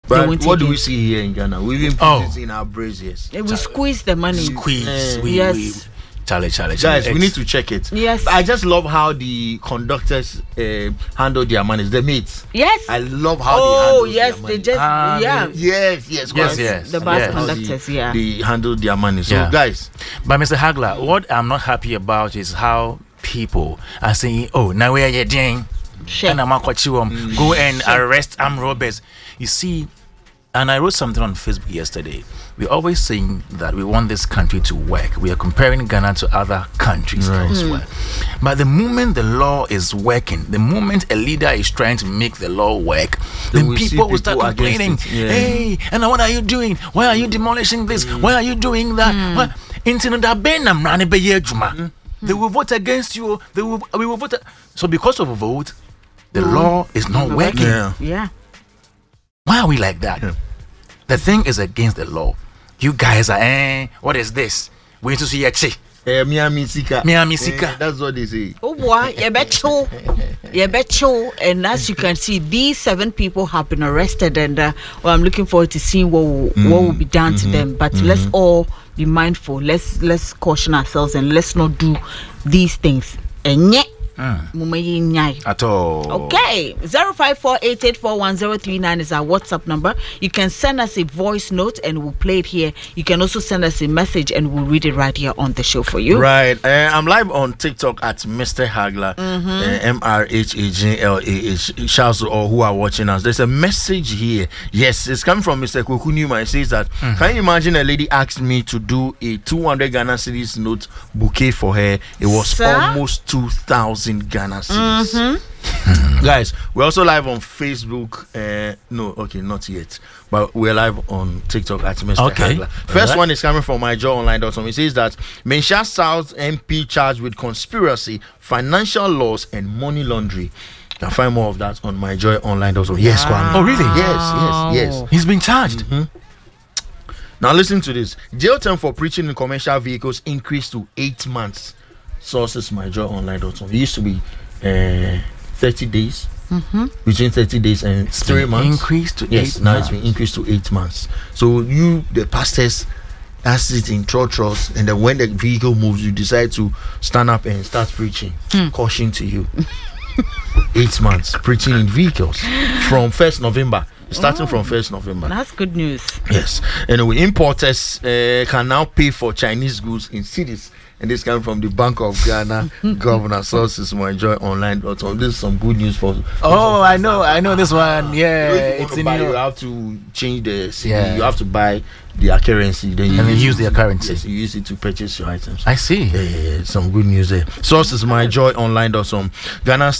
But what do we see here in Ghana? We even put it in our braziers. We squeeze the money. Yes. Charlie. Guys, we need to check it. Yes. I just love how the conductors handle their money. The mates. Yes. I love how they handle yes, their they money. just Yes. The bus conductors, They handle their money. So, guys. But Mr. Hagler, what I'm not happy about is how people are saying, "Oh, now we are doing, and I'm go and arrest armed robbers." You see. And I wrote something on Facebook yesterday. We're always saying that we want this country to work. We are comparing Ghana to other countries elsewhere. But the moment the law is working, the moment a leader is trying to make the law work, then people will start complaining. Hey, and what are you doing? Why are you demolishing this? Why are you doing that? They will vote against you. We will vote. So because of a vote, the law is not working. Yeah. Why are we like that? The thing is against the law. You guys are, what is this? We need to see a chi. Miami Sika. That's what they say. Oh boy, you bet you. And as you can see, these 7 people have been arrested, and I'm looking forward to seeing what will be done to them. But let's all be mindful. Let's caution ourselves and let's not do these things. At all. Okay, 0548841039 is our WhatsApp number. You can send us a voice note and we'll play it here. You can also send us a message and we'll read it right here on the show for you. Right. I'm live on TikTok at Mr. Hagler, MRHAGLAH. Shouts to all who are watching us. There's a message here. Yes, it's coming from Mr. Kweku Newman. It says that, can you imagine a lady asked me to do a 200 Ghana cedis note bouquet for her? It was almost 2,000 Ghana cedis. Guys, we're also live on Facebook. Not yet, but we're live on TikTok at Mr. Hagler. First one is coming from myjoyonline.com. It says that Mensah South MP charged with conspiracy, financial loss, and money laundering. You can find more of that on myjoyonline.com. Yes, Kwame. Oh, really? Yes. He's been charged. Now listen to this. Jail term for preaching in commercial vehicles increased to 8 months. Sources myjoyonline.com. It used to be 30 days. Between 30 days and 3 months. Increased to 8 months. Now it's been increased to 8 months. So you, the pastors, ask it in church, and then when the vehicle moves, you decide to stand up and start preaching. Caution to you. 8 months preaching in vehicles from 1st November. Starting from 1st November. That's good news. Yes. Anyway, importers can now pay for Chinese goods in cities. And this comes from the Bank of Ghana governor. Sources myjoyonline.com. This is some good news for. I know this one. Yeah, it's in you have to change the city. You have to buy their currency. Then you use their currency. Yes, you use it to purchase your items. I see. Yeah, some good news there. Sources myjoyonline.com. Ghana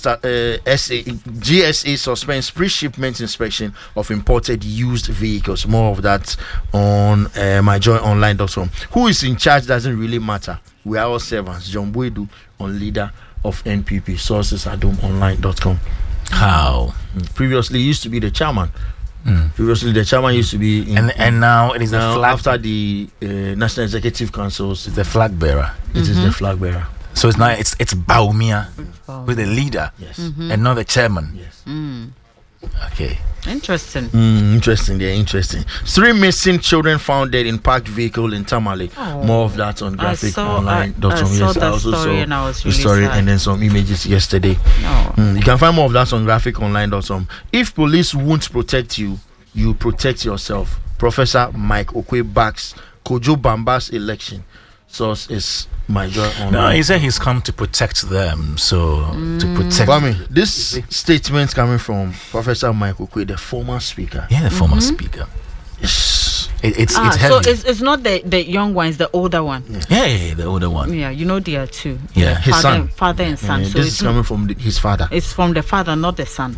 GSA suspends pre-shipment inspection of imported used vehicles. More of that on myjoyonline.com. Who is in charge doesn't really matter. We are all servants. John Boydu on leader of NPP. Sources adomonline.com. How? Previously, he used to be the chairman. Previously, the chairman used to be and now it is the flag. After the National Executive Councils, the flag bearer. It is the flag bearer. So it's now it's Baumia with the leader, and not the chairman. Yes. Okay. Interesting. Interesting. 3 missing children found dead in parked vehicle in Tamale. More of that on graphiconline.com. I saw that story and I was really sad. And then some images yesterday. You can find more of that on graphiconline.com. If police won't protect you, you protect yourself. Professor Mike Okwe backs Kojo Bamba's election. Source is myjoyonline. No, he said he's come to protect them. So to protect. This statement coming from Professor Mike Okwe, the former speaker. Yeah, the former speaker. Yes. It's heavy. So it's not the young one, it's the older one. Yeah, the older one. Yeah, there are two. Yeah, his son. Father and son. So this is coming from his father. It's from the father, not the son.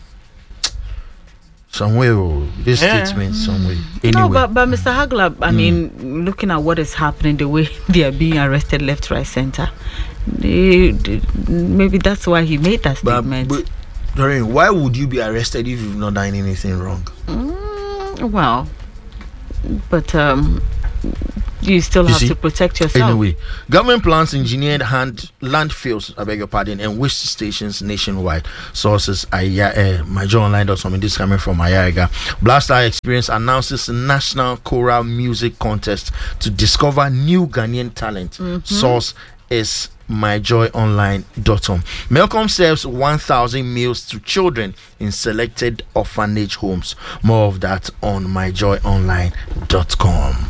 Somewhere, statement somewhere. Anyway. No, but Mr. Hagler, I mean, looking at what is happening, the way they are being arrested left, right, center, maybe that's why he made that statement. But Doreen, why would you be arrested if you've not done anything wrong? Well, but You still You have see? to protect yourself. Anyway, government plans engineered landfills, I beg your pardon, and waste stations nationwide. Sources, myjoyonline.com. This is coming from Ayariga. Blackstar Experience announces National Choral Music Contest to discover new Ghanaian talent. Source is myjoyonline.com. Melcom serves 1,000 meals to children in selected orphanage homes. More of that on myjoyonline.com.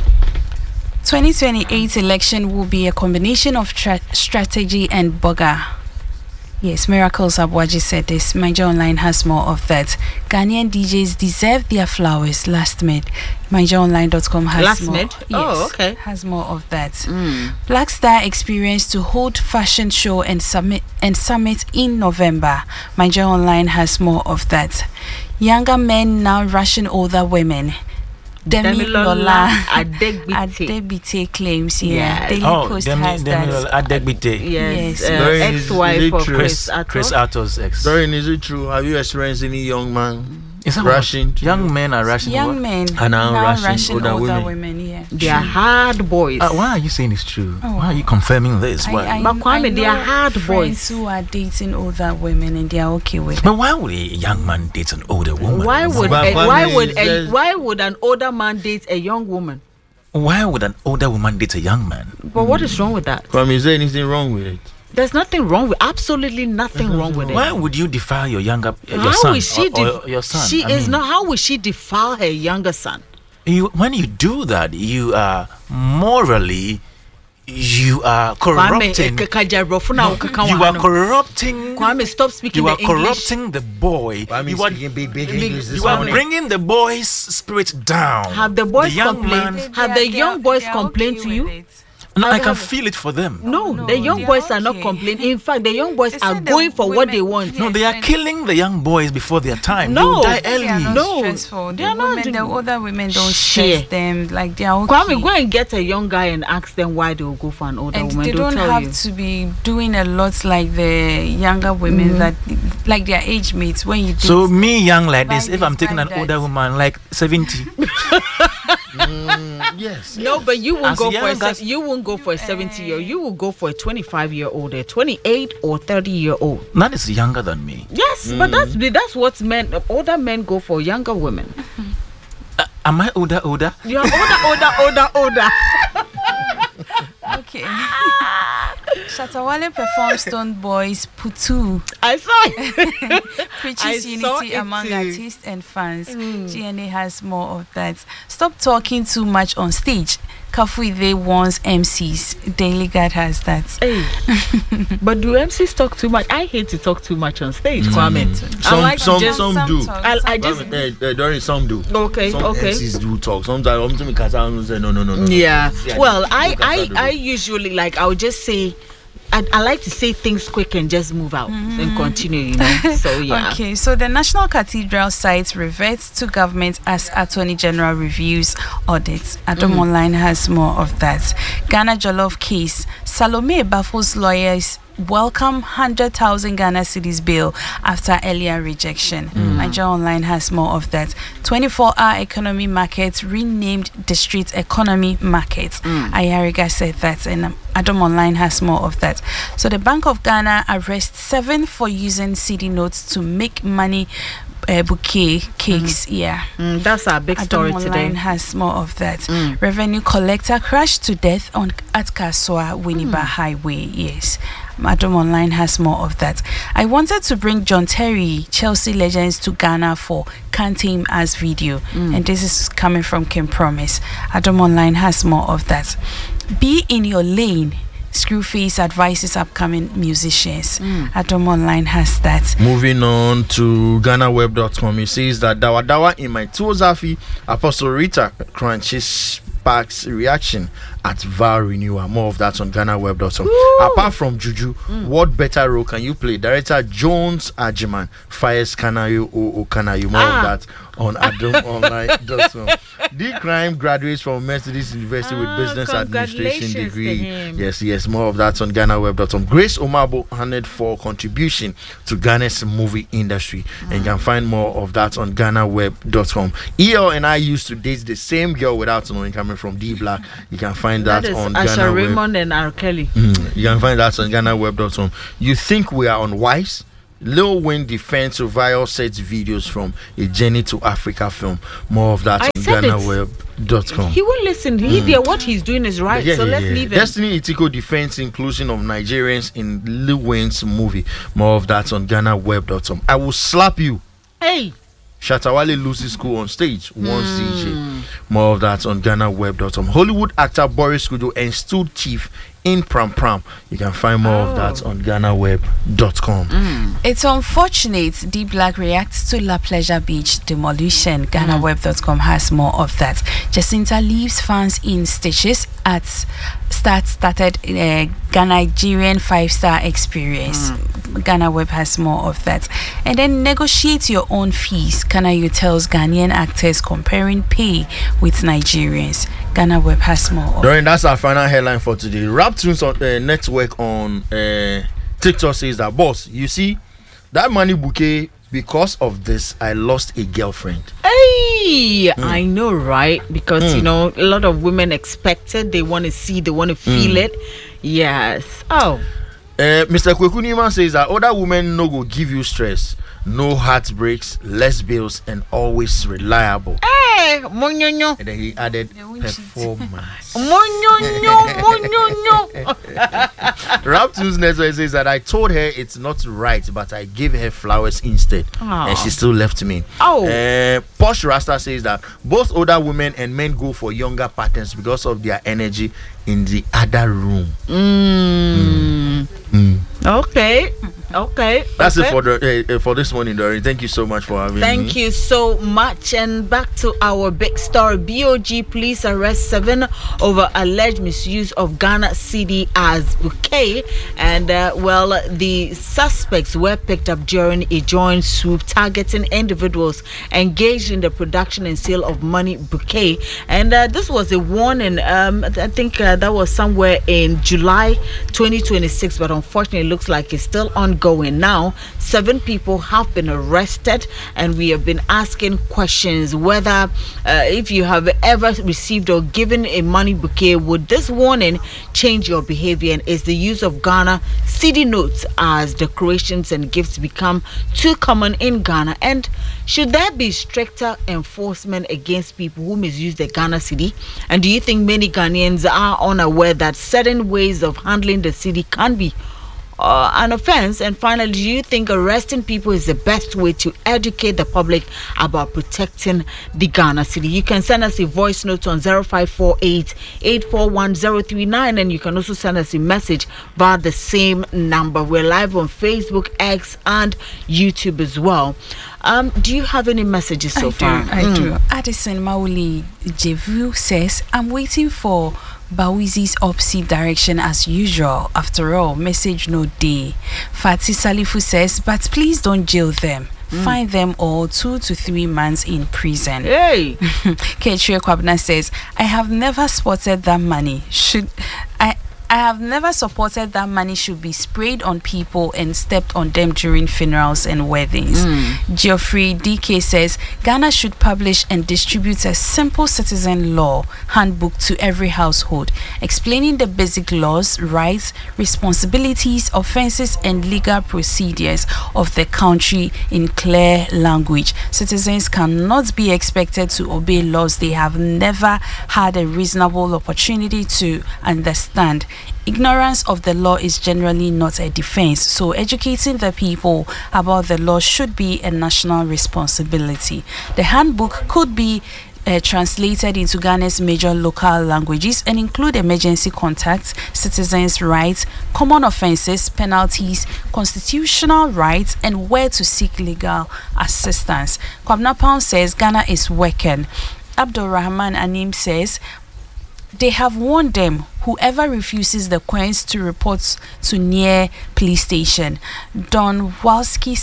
2028 election will be a combination of strategy and bugger. Yes, Miracles Abwaji said this. Major Online has more of that. Ghanaian DJs deserve their flowers. Last mid. MajorOnline.com has Last more. mid? Yes, Oh, okay. has more of that. Black Star Experience to hold fashion show and summit in November. Major Online has more of that. Younger men now rushing older women. Demi Lola Adegbite claims, Yes. Daily Post has that. Adegbite. Yes, Yes. ex-wife of True. Chris Atto. Atto's ex. Doreen, is it true? Have you experienced any young man Is that rushing? what? Young men are rushing. Young what? men And now rushing older older women. yeah. They are hard boys. Why are you saying it's true? Oh. Why are you confirming this? Why? But Kwame, they are know hard friends boys. who are dating older women and they are okay with it. But why would a young man date an older woman? Why would But why would an older man date a young woman? Why would an older woman date a young man? But what is wrong with that? Kwame, is there anything wrong with it? There's nothing wrong with absolutely nothing wrong with it. Why would you defile your your How son is she or your son? She I is mean, not. How would she defile her younger son? When you do that, you are morally, you are corrupting. You are corrupting. Kwame, stop speaking You are the English. corrupting the boy. Kwame You are, big English this you are morning. bringing the boy's spirit down. Have the boys young complained? man- Have the young boys complained to you? No, I I can have- feel it for them. No, No, the young they are boys are not okay. complaining. In fact, the young boys They are said the going for what women- they want. No, they are killing the young boys before their time. No. They will die They are early. not No, stressful. they are not The doing- older women don't Share. stress them. Like they are okay. Kwame, go and get a young guy and ask them why they will go for an older And woman. they They'll don't tell have you. to be doing a lot like the younger women that, like their age mates. When you So date- me young like this, Like if I'm this, taking like an that. older woman like 70, Yes. No, but you won't As go for young as- you won't go for a 70-year. You will go for a 25-year-old, a 28 or 30-year-old. that is younger than me. Yes, but that's what older men go for. Younger women. Am I older? You are older. okay. Shatawale performs Stone Boys Putu, I saw it. preaches I saw unity it among too. artists and fans. GNA has more of that. Stop talking too much on stage. Kafuide wants MCs. Daily Guard has that. Hey. But do MCs talk too much? I hate to talk too much on stage, Kwame. I like to just some do. talk, I just Doreen, some do. okay. Some Okay. MCs do talk. Sometimes I'm to say no. Yeah. Yeah, Well, they do I do. usually I would just say I like to say things quick and just move out and continue, you know. So yeah. Okay, so the National Cathedral site reverts to government as Attorney General reviews audits. Adam Online has more of that. Ghana Jollof case. Salome baffles lawyers welcome 100,000 Ghana cedis bail after earlier rejection. Nigeria Online has more of that. 24-hour economy market renamed District Economy Market. Ayariga said that, and Adam Online has more of that. So the Bank of Ghana arrests 7 for using CD notes to make money bouquet cakes. Yeah. That's our big story Adam Online today. has more of that. Revenue collector crashed to death at Kaswa Winneba Highway. Yes. Adam Online has more of that. I wanted to bring John Terry, Chelsea Legends, to Ghana for Can't Him as video. And this is coming from Kim Promise. Adam Online has more of that. Be in your lane. Screwface advises upcoming musicians. Adam Online has that. Moving on to GhanaWeb.com, it says that Dawa in my Tuozafi, Apostle Rita crunches sparks reaction at VAR renewal. More of that on GhanaWeb.com. Apart from Juju, what better role can you play? Director Jones Ajiman fires Kanayo O Kanayo. More of that on AdomOnline.com. D Crime graduates from Methodist University with business administration congratulations degree. to him. Yes, more of that on GhanaWeb.com. Grace Omabo honored for contribution to Ghana's movie industry, and you can find more of that on GhanaWeb.com. EL and I used to date the same girl without knowing, coming from D Black. You can find find that is on Asha Ghana Web. Raymond and R. Kelly. You can find that on GhanaWeb.com. You think we are unwise? Lil Wayne defends survival sets videos from a Journey to Africa film. More of that on GhanaWeb.com. He won't listen. What he's doing is right. Let's leave it. Destiny Itiko defends inclusion of Nigerians in Lil Wayne's movie. More of that on GhanaWeb.com. I will slap you. Hey. Shatawale loses school on stage. One CJ. More of that on GhanaWeb.com. Hollywood actor Boris Kujo and stood chief in Pram Pram. You can find more of that on GhanaWeb.com. It's unfortunate D Black reacts to La Pleasure Beach demolition. GhanaWeb.com has more of that. Jacinta leaves fans in stitches at started Nigerian 5-star experience. Ghana Web has more of that. And then negotiate your own fees. Kanayu tells Ghanaian actors comparing pay with Nigerians. Ghana Web has more of During that's our final headline for today. Rap Tunes on network on TikTok says that, boss, you see that money bouquet, because of this I lost a girlfriend. Hey, I know, right? Because you know, a lot of women expect it. They want to see, they want to feel it. Yes. Mr. Kwekunima says that other women no go give you stress, no heartbreaks, less bills, and always reliable. Hey, monyonyo. And then he added performance. Monyonyo. Rap Tunes Network says that I told her it's not right, but I gave her flowers instead, and she still left me. Posh Rasta says that both older women and men go for younger patterns because of their energy in the other room. Okay. That's it for the for this morning, Doreen. Thank you so much for having me. Thank you so much. And back to our big story. BOG police arrest 7 over alleged misuse of Ghana cedi as bouquet. And the suspects were picked up during a joint swoop targeting individuals engaged in the production and sale of money bouquet. And this was a warning. I think that was somewhere in July 2026, but unfortunately it looks like it's still ongoing now. 7 people have been arrested, and we have been asking questions whether if you have ever received or given a money bouquet, would this warning change your behavior? And is the use of Ghana cedi notes as decorations and gifts become too common in Ghana? And should there be stricter enforcement against people who misuse the Ghana cedi? And do you think many Ghanaians are unaware that certain ways of handling the cedi can be an offense? And finally, do you think arresting people is the best way to educate the public about protecting the Ghana cedi? You can send us a voice note on 0548 841 039, and you can also send us a message via the same number. We're live on Facebook, X, and YouTube as well. Do you have any messages so far? I do. Addison Mauli Jevu says, I'm waiting for Bawizi's opposite direction as usual. After all, message no day. Fatih Salifu says, but please don't jail them. Find them all 2 to 3 months in prison. Hey. Ketria Kwabna says, I have never spotted that money. I have never supported that money should be sprayed on people and stepped on them during funerals and weddings. Geoffrey DK says Ghana should publish and distribute a simple citizen law handbook to every household, explaining the basic laws, rights, responsibilities, offenses, and legal procedures of the country in clear language. Citizens cannot be expected to obey laws they have never had a reasonable opportunity to understand. Ignorance of the law is generally not a defense, so educating the people about the law should be a national responsibility. The handbook could be translated into Ghana's major local languages and include emergency contacts, citizens' rights, common offenses, penalties, constitutional rights, and where to seek legal assistance. Kwabna Pound says Ghana is working. Abdul Rahman Anim says they have warned them, whoever refuses the coins to report to near police station. Don Walaski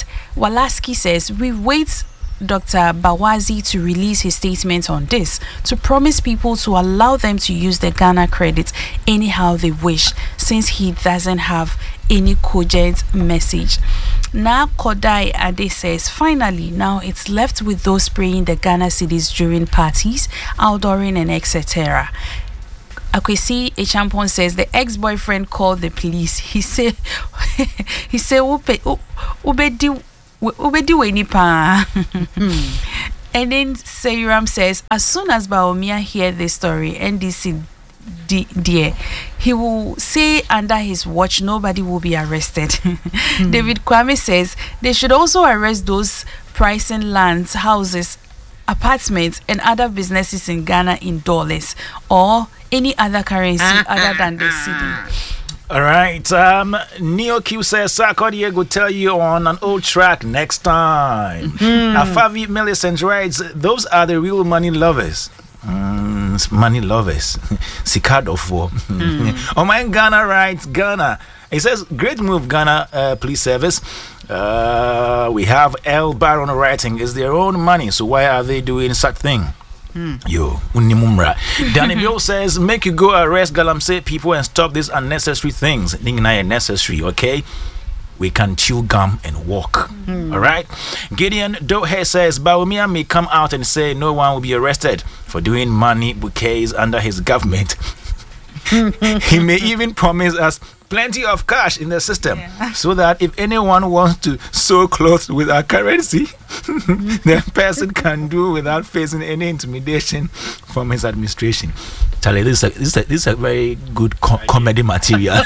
says we wait Dr. Bawazi to release his statement on this, to promise people to allow them to use the Ghana credit anyhow they wish, since he doesn't have any cogent message. Now Kodai Ade says, finally, now it's left with those spraying the Ghana cedis during parties, outdooring, and etc. Akwesi Echampon says the ex-boyfriend called the police. He said ubedi weni pa. And then Seyram says, as soon as Baumia hear this story, NDC dear, he will say under his watch nobody will be arrested. David Kwame says they should also arrest those pricing lands, houses, apartments and other businesses in Ghana in dollars or any other currency other than the cedi. All right. Neo Q says Sarkodie will tell you on an old track next time. Afavi Millicent writes, those are the real money lovers. Money lovers. Sikado for. Oh my Ghana writes Ghana. He says, great move, Ghana police service. We have El Baron writing, it's their own money, so why are they doing such thing? Yo, unimumra. Danny Bill says, make you go arrest Galamsey people and stop these unnecessary things. Ningna necessary, okay? We can chew gum and walk. All right. Gideon Dohe says Baumia may come out and say no one will be arrested for doing money bouquets under his government. He may even promise us plenty of cash in the system so that if anyone wants to sew clothes with our currency, the person can do without facing any intimidation from his administration. Charlie, this is a very good comedy material.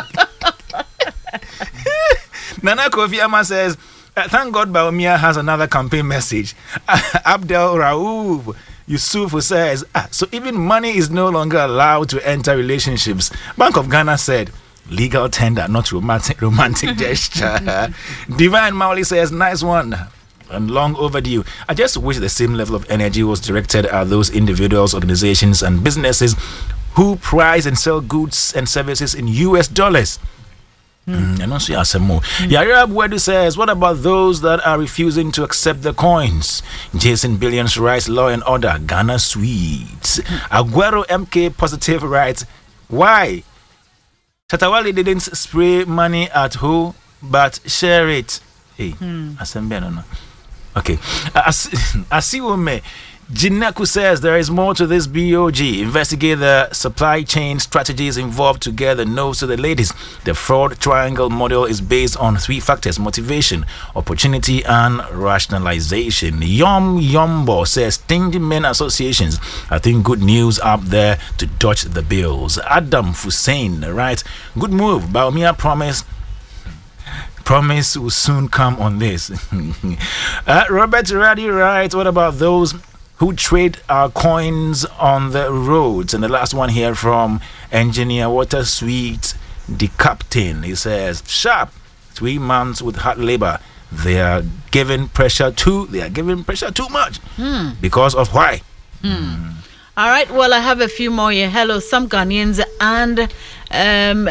Nana Kofi Ama says, thank God Baumia has another campaign message. Abdel Raouf Yusuf says, so even money is no longer allowed to enter relationships. Bank of Ghana said, legal tender, not romantic gesture. Divine Mauli says, nice one and long overdue. I just wish the same level of energy was directed at those individuals, organizations and businesses who price and sell goods and services in US dollars. And also Yara Abwedu says, what about those that are refusing to accept the coins? Jason Billions writes, law and order, Ghana sweet. Aguero MK positive writes, why? Tatawali didn't spray money at who, but share it. Hey, no. Okay. Asiwome Jineku says there is more to this BOG. Investigate the supply chain strategies involved to get the nose to the ladies. The fraud triangle model is based on 3 factors: motivation, opportunity, and rationalization. Yombo says stingy men associations. I think good news up there to dodge the bills. Adam Hussein writes, good move. Baumia promise will soon come on this. Robert Radi writes, what about those who trade our coins on the roads? And the last one here from Engineer Water Sweet, the captain. He says, sharp, 3 months with hard labor. They are giving pressure too much. Because of why? All right, well, I have a few more here. Hello, some Ghanaians and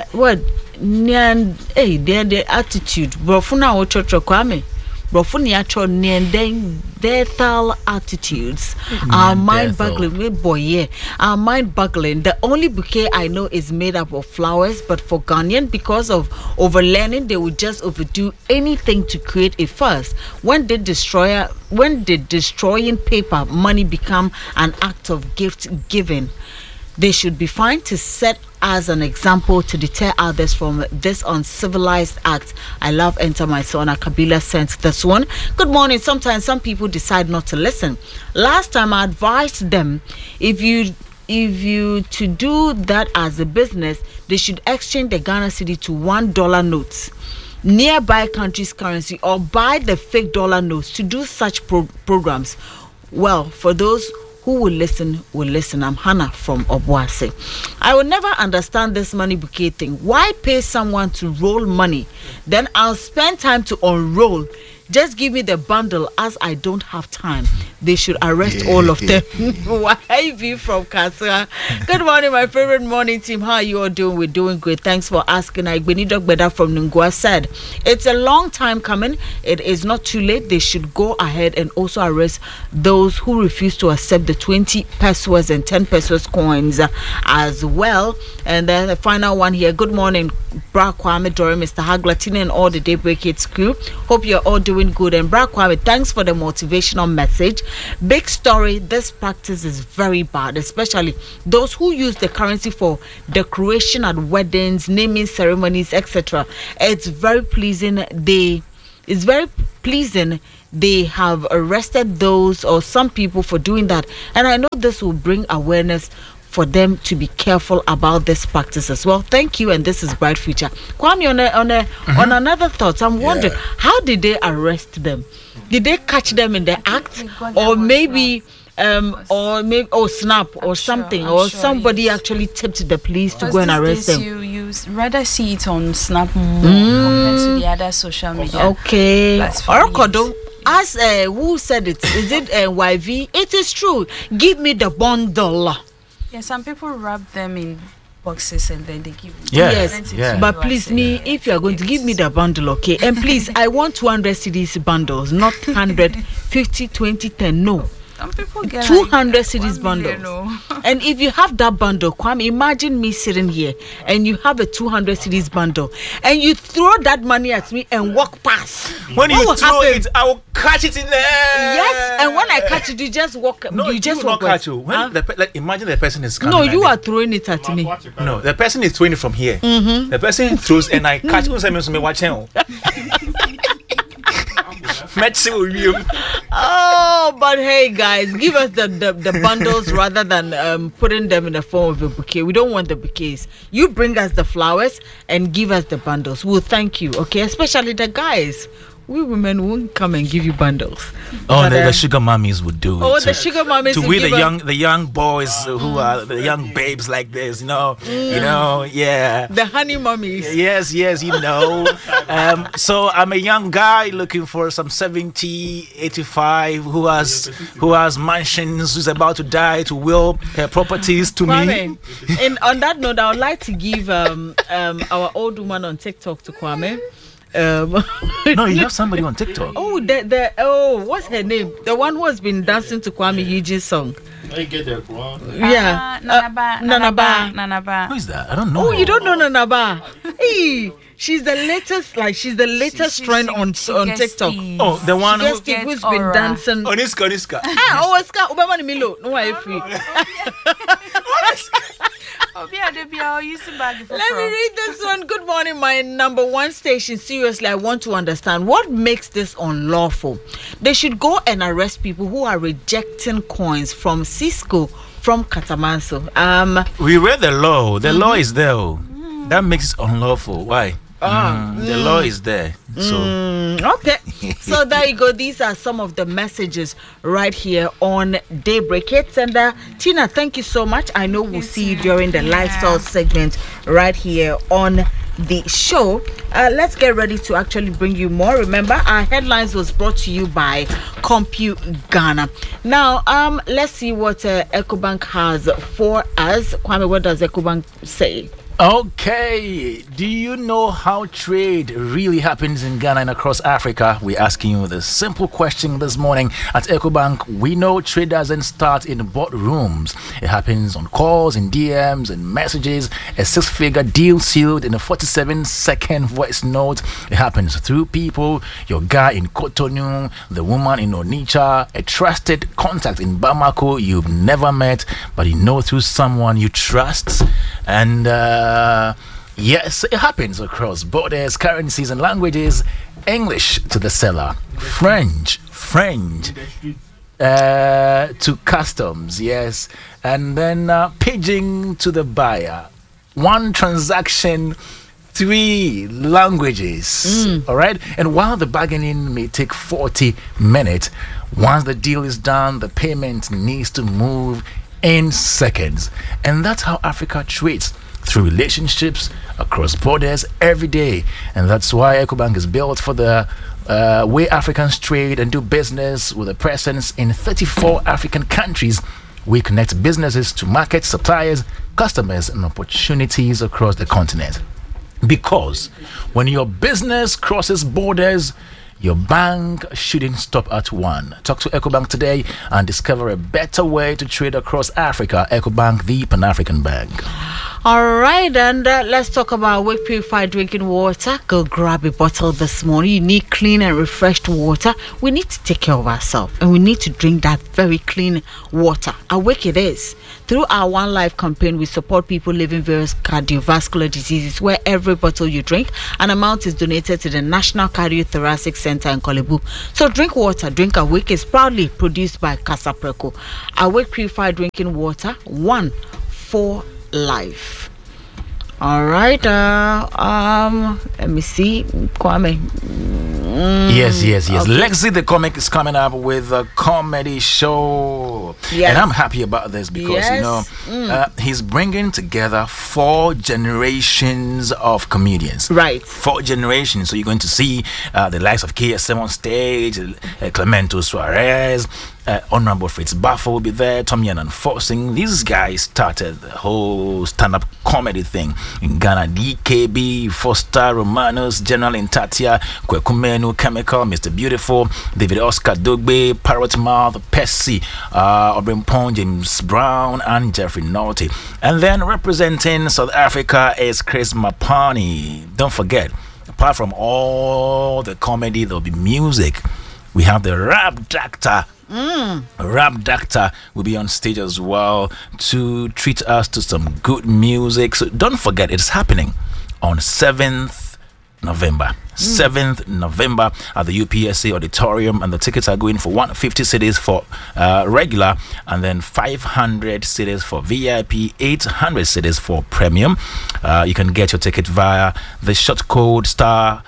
their attitude. Brofuna Ochocho Kwame. Brofuni acho Neanderthal attitudes are mind-boggling. Are mind-boggling. The only bouquet I know is made up of flowers, but for Ghanaian, because of overlearning, they would just overdo anything to create a fuss. When did destroying paper money become an act of gift giving? They should be fined to set as an example to deter others from this uncivilized act. I love Enter My Son. Kabila sent this one. Good morning. Sometimes some people decide not to listen. Last time I advised them, if you to do that as a business, they should exchange the Ghana cedi to $1 notes, nearby country's currency, or buy the fake dollar notes to do such programs. Well, for those who will listen. I'm Hannah from Obuasi. I will never understand this money bouquet thing. Why pay someone to roll money? Then I'll spend time to unroll. Just give me the bundle, as I don't have time. They should arrest all of them. Why be from Kasra? Good morning, my favorite morning team. How are you all doing? We're doing great. Thanks for asking. Igbenidok Beda from Nungua said, it's a long time coming. It is not too late. They should go ahead and also arrest those who refuse to accept the 20 pesos and 10 pesos coins as well. And then the final one here. Good morning, Bra Kwame Dore, Mr. Haglatine, and all the Daybreak Hits crew. Hope you're all doing doing good. And Bra Kwame, thanks for the motivational message. Big story, this practice is very bad, especially those who use the currency for decoration at weddings, naming ceremonies, etc. It's very pleasing. They have arrested those or some people for doing that. And I know this will bring awareness for them to be careful about this practice as well. Thank you, and this is Bright Future. Kwame, on another thought, I'm wondering, how did they arrest them? Did they catch them in the act? Or maybe... snap or something, or somebody actually tipped the police to go and arrest them. You rather see it on Snap more compared to the other social media. Okay. Orokodo, as who said it? Is it YV? It is true. Give me the bundle. Yeah, some people wrap them in boxes and then they give you. Yes. But please, if you are going to give me the bundle, okay? And please, I want 200 CDs bundles, not 100, 50, 20, 10. No. Some people get 200 CDs bundle. And if you have that bundle, Kwame, imagine me sitting here and you have a 200 CDs bundle and you throw that money at me and walk past. When you throw it, I will catch it in there. Yes, and when I catch it, you just walk. No, you just walk. Catch you. When imagine the person is coming. No, you are throwing it at me. No, the person is throwing it from here. The person throws and I catch. Oh, but hey guys, give us the bundles rather than putting them in the form of a bouquet. We don't want the bouquets. You bring us the flowers and give us the bundles. We'll thank you, okay? Especially the guys. We women won't come and give you bundles. Oh, but, the sugar mummies would do it. Oh, the sugar mummies to we the young boys who are the young babes like this, you know, yeah. The honey mummies. Yes, you know. So I'm a young guy looking for some 70, 85 who has mansions, who's about to die, to will her properties to me. And on that note, I would like to give our old woman on TikTok to Kwame. No, you have somebody on TikTok. Oh, what's her name? The one who has been dancing to Kwame Eugene's song. Yeah, Nanaba. Who is that? I don't know. Oh, you don't know Nanaba? Hey, she's the latest trend on TikTok. Oh, the one who's been dancing. Oniska. Oska Obama Milo. No, I free. Let me read this one. Good morning, my number one station. Seriously, I want to understand what makes this unlawful. They should go and arrest people who are rejecting coins from Cisco from Katamanso. We read the law. The law is there. That makes it unlawful. Why? The law is there. So okay. So there you go. These are some of the messages right here on Daybreak Hits. And Tina, thank you so much. I know we'll see you during the lifestyle segment right here on the show. Let's get ready to actually bring you more. Remember, our headlines was brought to you by Compute Ghana. Now, let's see what EcoBank has for us. Kwame, what does EcoBank say? Okay, do you know how trade really happens in Ghana and across Africa? We're asking you the simple question this morning. At EcoBank, we know trade doesn't start in boardrooms. It happens on calls, in DMs, and messages. A 6-figure deal sealed in a 47-second voice note. It happens through people. Your guy in Cotonou, the woman in Onitsha, a trusted contact in Bamako you've never met, but you know through someone you trust. And yes, it happens across borders, currencies, and languages. English to the seller, French to customs, yes, and then pidgin to the buyer. One transaction, 3 languages. All right, and while the bargaining may take 40 minutes, once the deal is done, the payment needs to move in seconds. And that's how Africa trades, through relationships across borders every day. And that's why EcoBank is built for the way Africans trade and do business, with a presence in 34 African countries. We connect businesses to markets, suppliers, customers, and opportunities across the continent. Because when your business crosses borders, your bank shouldn't stop at one. Talk to EcoBank today and discover a better way to trade across Africa. EcoBank, the Pan-African bank. All right, and let's talk about Wake Purified Drinking Water. Go grab a bottle this morning. You need clean and refreshed water. We need to take care of ourselves, and we need to drink that very clean water. Awake it is. Through our One Life campaign, we support people living various cardiovascular diseases, where every bottle you drink, an amount is donated to the National Cardiothoracic Center in Kolebu. So drink water. Drink Awake is proudly produced by Casapreco. Awake Purified Drinking Water, one for life. All right. Let me see, Kwame. Yes. Okay. Lexi the comic is coming up with a comedy show, and I'm happy about this because he's bringing together 4 generations of comedians. Right. 4 generations. So you're going to see the likes of KSM on stage, Clemento Suarez. Honorable Fritz Baffa will be there, Tommy and Forcing. These guys started the whole stand-up comedy thing in Ghana. DKB, Foster, Romanos, General Intatia, Kwekumenu, Chemical, Mr. Beautiful, David Oscar Dogbe, Parrot Mouth, Percy, Obrimpon, James Brown, and Jeffrey Naughty. And then representing South Africa is Chris Mapani. Don't forget, apart from all the comedy, there'll be music. We have the Rap Doctor. Rap Doctor will be on stage as well to treat us to some good music. So don't forget, it's happening on 7th November. 7th November at the UPSA Auditorium, and the tickets are going for 150 cedis for regular, and then 500 cedis for VIP, 800 cedis for premium. You can get your ticket via the short code star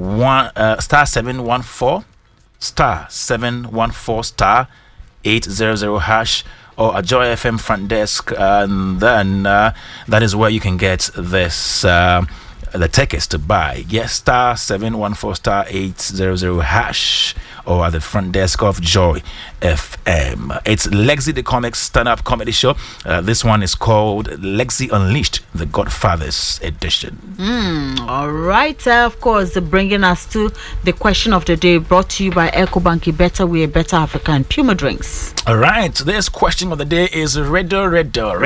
714 star 714 star 800 hash, or a Joy FM front desk, and then that is where you can get this the tickets to buy. Yes, star 714 star 800 hash, or at the front desk of Joy FM. It's Lexi the Comics stand-up comedy show. This one is called Lexi Unleashed, the Godfathers edition. All right, of course, bringing us to the question of the day, brought to you by EcoBank. Better We, a Better Africa, and Puma Drinks. All right, today's question of the day is Riddle. Riddle.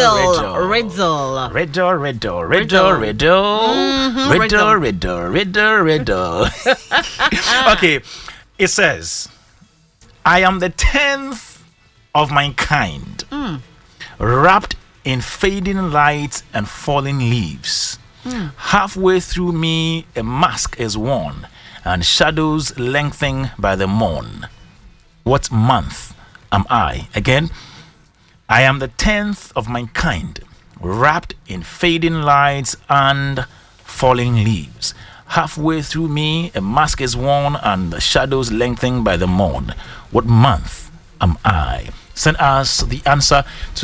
Okay, it says, I am the 10th of my kind, wrapped in fading light and falling leaves. Halfway through me, a mask is worn, and shadows lengthening by the morn. What month am I? Again, I am the 10th of my kind, wrapped in fading lights and falling leaves. Halfway through me, a mask is worn, and the shadows lengthening by the morn. What month am I? Send us the answer to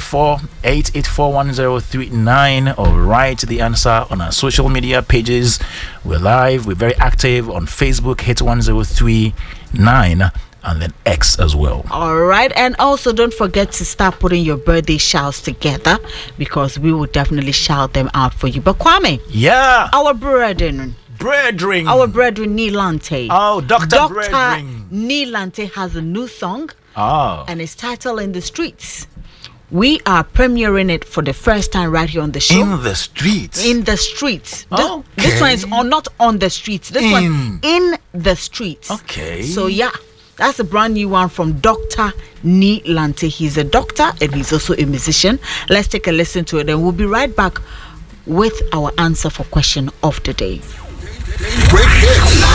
054-884-1039, or write the answer on our social media pages. We're live, we're very active on Facebook, hit 1039, and then X as well. All right, and also don't forget to start putting your birthday shouts together, because we will definitely shout them out for you. But Kwame, our brethren Nilante. Oh, Dr. Nilante has a new song. And it's titled In the Streets. We are premiering it for the first time right here on the show. In the streets. Okay. This one is not on the streets. This one in the streets. Okay. So yeah, that's a brand new one from Dr. Nilante. He's a doctor and he's also a musician. Let's take a listen to it, and we'll be right back with our answer for question of the day. Break it.